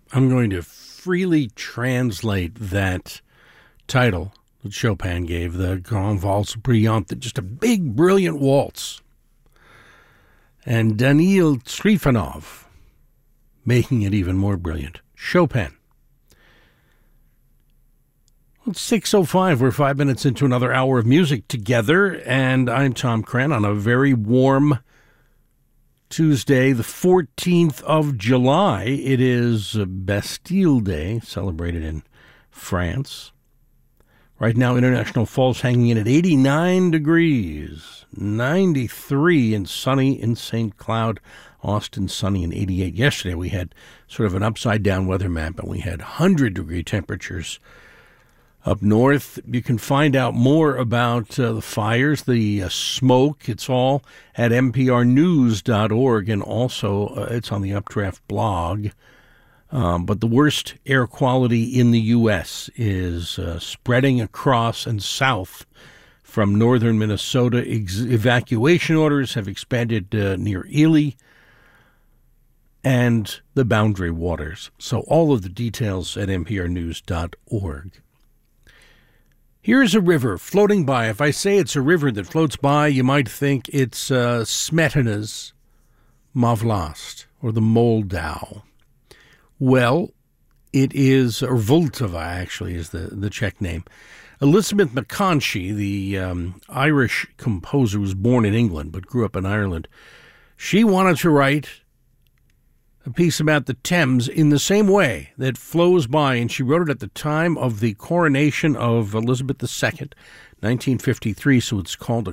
I'm going to freely translate that title that Chopin gave, the Grand Valse Brillante, just a big, brilliant waltz. And Daniil Trifonov making it even more brilliant. Chopin. Well, it's 6:05. We're 5 minutes into another hour of music together, and I'm Tom Crenn on a very warm Tuesday, the 14th of July. It is Bastille Day, celebrated in France. Right now, International Falls hanging in at 89 degrees, 93 and sunny in St. Cloud, Austin sunny and 88. Yesterday, we had sort of an upside-down weather map, and we had 100-degree temperatures up north. You can find out more about the fires, the smoke. It's all at mprnews.org, and also it's on the Updraft blog. But the worst air quality in the U.S. is spreading across and south from northern Minnesota. Evacuation orders have expanded near Ely and the Boundary Waters. So all of the details at mprnews.org. Here's a river floating by. If I say it's a river that floats by, you might think it's Smetana's Mavlast, or the Moldau. Well, it is, or Vltava actually is the Czech name. Elizabeth McConchie, the Irish composer, was born in England but grew up in Ireland. She wanted to write a piece about the Thames in the same way that flows by, and she wrote it at the time of the coronation of Elizabeth II, 1953, so it's called